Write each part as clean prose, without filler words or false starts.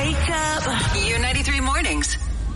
wake up. U93 Mornings.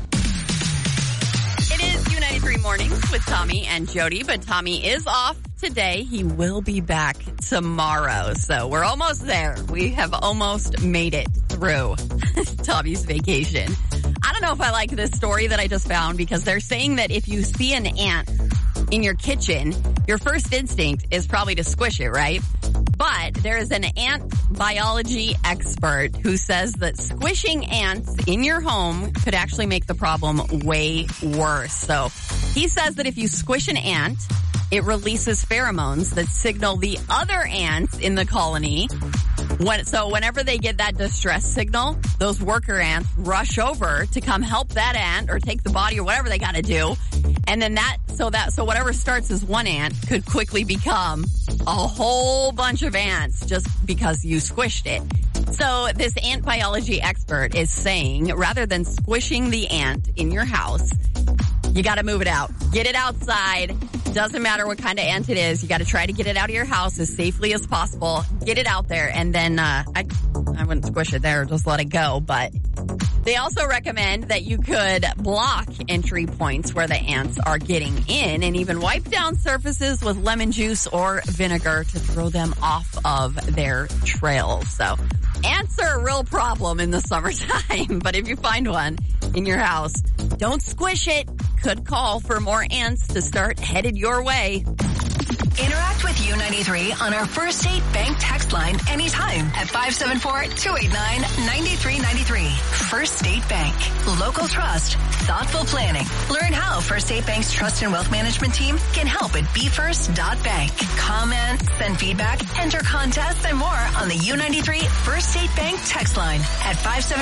It is U93 Mornings with Tommy and Jody, but Tommy is off today. He will be back tomorrow. So we're almost there. We have almost made it through Tommy's vacation. I don't know if I like this story that I just found, because they're saying that if you see an ant in your kitchen, your first instinct is probably to squish it, right? But there is an ant biology expert who says that squishing ants in your home could actually make the problem way worse. So he says that if you squish an ant, it releases pheromones that signal the other ants in the colony. So whenever they get that distress signal, those worker ants rush over to come help that ant or take the body or whatever they got to do. And then so whatever starts as one ant could quickly become a whole bunch of ants just because you squished it. So this ant biology expert is saying, rather than squishing the ant in your house, you got to move it out. Get it outside. Doesn't matter what kind of ant it is. You got to try to get it out of your house as safely as possible. Get it out there. And then I wouldn't squish it there. Just let it go. But they also recommend that you could block entry points where the ants are getting in, and even wipe down surfaces with lemon juice or vinegar to throw them off of their trails. So ants are a real problem in the summertime. But if you find one in your house, don't squish it. Could call for more ants to start headed your way. Interact with U93 on our First State Bank text line anytime at 574-289-9393. First State Bank. Local trust. Thoughtful planning. Learn how First State Bank's trust and wealth management team can help at BeFirst.bank. Comment, send feedback, enter contests, and more on the U93 First State Bank text line at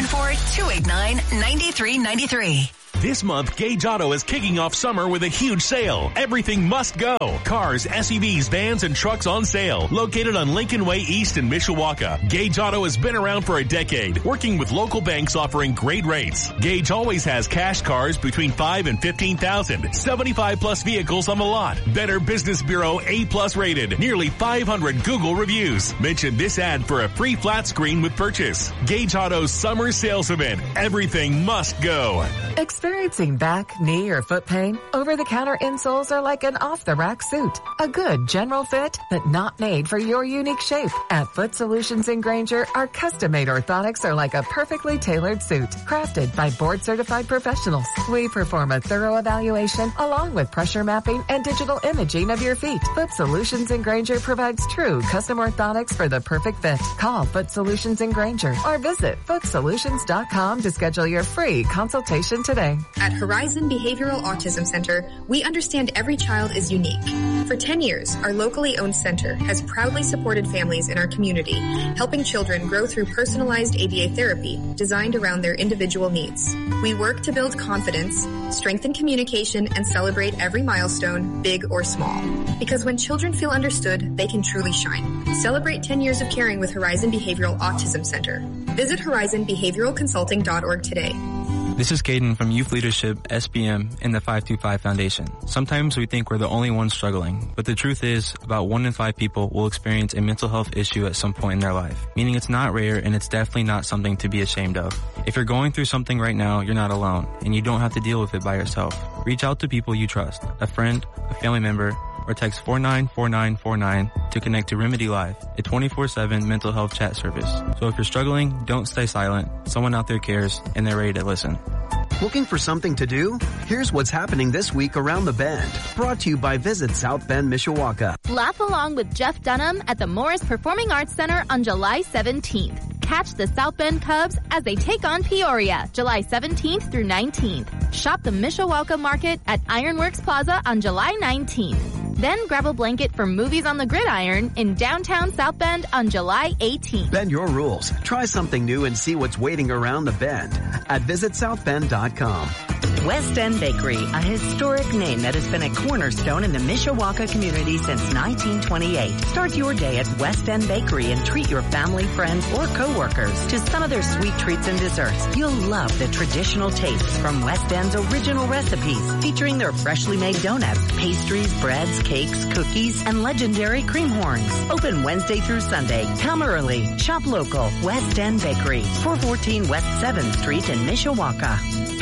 574-289-9393. This month, Gage Auto is kicking off summer with a huge sale. Everything must go. Cars, SUVs, vans, and trucks on sale. Located on Lincoln Way East in Mishawaka. Gage Auto has been around for a decade, working with local banks offering great rates. Gage always has cash cars between $5,000 and $15,000. 75+ vehicles on the lot. Better Business Bureau A+ rated. Nearly 500 Google reviews. Mention this ad for a free flat screen with purchase. Gage Auto's summer sales event. Everything must go. Experiencing back, knee, or foot pain? Over-the-counter insoles are like an off-the-rack suit. A good general fit, but not made for your unique shape. At Foot Solutions in Granger, our custom-made orthotics are like a perfectly tailored suit, crafted by board-certified professionals. We perform a thorough evaluation along with pressure mapping and digital imaging of your feet. Foot Solutions in Granger provides true custom orthotics for the perfect fit. Call Foot Solutions in Granger or visit footsolutions.com to schedule your free consultation today. At Horizon Behavioral Autism Center, we understand every child is unique. For 10 years, our locally owned center has proudly supported families in our community, helping children grow through personalized ABA therapy designed around their individual needs. We work to build confidence, strengthen communication, and celebrate every milestone, big or small. Because when children feel understood, they can truly shine. Celebrate 10 years of caring with Horizon Behavioral Autism Center. Visit horizonbehavioralconsulting.org today. This is Caden from Youth Leadership SBM and the 525 Foundation. Sometimes we think we're the only ones struggling, but the truth is about 1 in 5 people will experience a mental health issue at some point in their life, meaning it's not rare and it's definitely not something to be ashamed of. If you're going through something right now, you're not alone, and you don't have to deal with it by yourself. Reach out to people you trust, a friend, a family member, or text 494949 to connect to Remedy Live, a 24/7 mental health chat service. So if you're struggling, don't stay silent. Someone out there cares, and they're ready to listen. Looking for something to do? Here's what's happening this week around the Bend. Brought to you by Visit South Bend, Mishawaka. Laugh along with Jeff Dunham at the Morris Performing Arts Center on July 17th. Catch the South Bend Cubs as they take on Peoria, July 17th through 19th. Shop the Mishawaka Market at Ironworks Plaza on July 19th. Then grab a blanket for Movies on the Gridiron in downtown South Bend on July 18th. Bend your rules. Try something new and see what's waiting around the Bend at visitsouthbend.com. West End Bakery, a historic name that has been a cornerstone in the Mishawaka community since 1928. Start your day at West End Bakery and treat your family, friends, or co-workers to some of their sweet treats and desserts. You'll love the traditional tastes from West End's original recipes, featuring their freshly made donuts, pastries, breads, cakes, cookies, and legendary cream horns. Open Wednesday through Sunday. Come early. Shop local. West End Bakery, 414 West 7th Street in Mishawaka.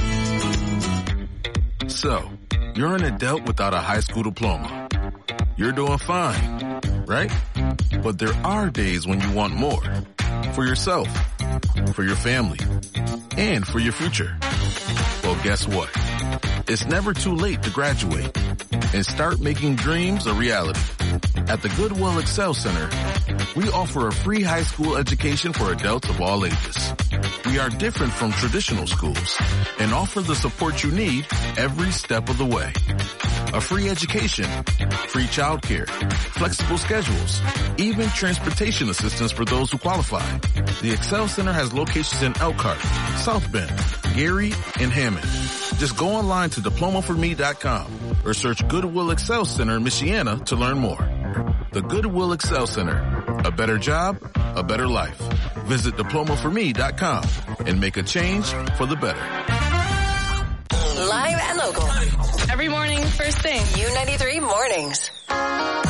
So, you're an adult without a high school diploma. You're doing fine, right? But there are days when you want more. For yourself, for your family, and for your future. Well, guess what? It's never too late to graduate and start making dreams a reality. At the Goodwill Excel Center, we offer a free high school education for adults of all ages. We are different from traditional schools and offer the support you need every step of the way. A free education, free childcare, flexible schedules, even transportation assistance for those who qualify. The Excel Center has locations in Elkhart, South Bend, Gary, and Hammond. Just go online to diplomaforme.com or search Goodwill Excel Center in Michiana to learn more. The Goodwill Excel Center. A better job, a better life. Visit diplomaforme.com and make a change for the better. Live and local. Every morning, first thing. U93 Mornings.